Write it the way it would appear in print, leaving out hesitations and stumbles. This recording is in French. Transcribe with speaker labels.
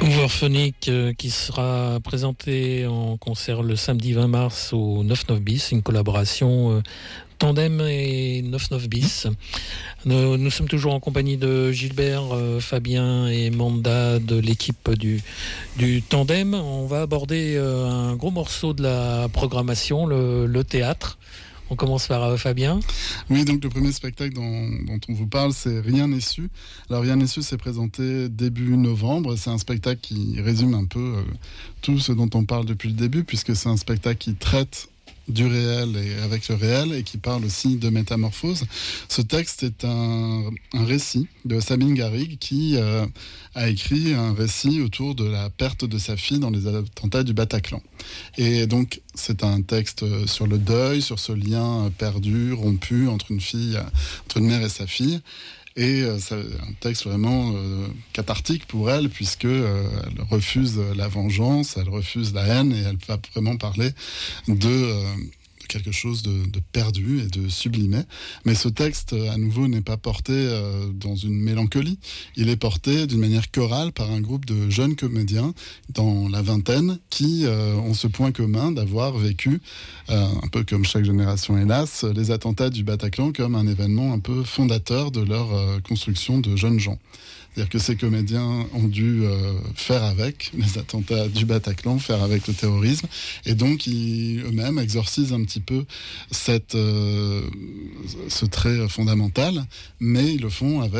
Speaker 1: Overphonic qui sera présenté en concert le samedi 20 mars au 99 bis, une collaboration Tandem et 99 bis. Nous sommes toujours en compagnie de Gilbert, Fabien et Manda de l'équipe du Tandem. On va aborder un gros morceau de la programmation, le théâtre. On commence par Fabien.
Speaker 2: Oui, donc le premier spectacle dont on vous parle, c'est Rien n'est su. Alors Rien n'est su, c'est présenté début novembre. C'est un spectacle qui résume un peu tout ce dont on parle depuis le début, puisque c'est un spectacle qui traite du réel et avec le réel et qui parle aussi de métamorphose. Ce texte est un récit de Sabine Garrigue qui a écrit un récit autour de la perte de sa fille dans les attentats du Bataclan. Et donc c'est un texte sur le deuil, sur ce lien perdu, rompu entre une mère et sa fille. Et c'est un texte vraiment cathartique pour elle, puisque elle refuse la vengeance, elle refuse la haine, et elle va vraiment parler de quelque chose de perdu et de sublimé. Mais ce texte, à nouveau, n'est pas porté dans une mélancolie. Il est porté d'une manière chorale par un groupe de jeunes comédiens dans la vingtaine qui ont ce point commun d'avoir vécu, un peu comme chaque génération hélas, les attentats du Bataclan comme un événement un peu fondateur de leur construction de jeunes gens. C'est-à-dire que ces comédiens ont dû faire avec les attentats du Bataclan, faire avec le terrorisme, et donc ils eux-mêmes exorcisent un petit peu ce trait fondamental, mais ils le font avec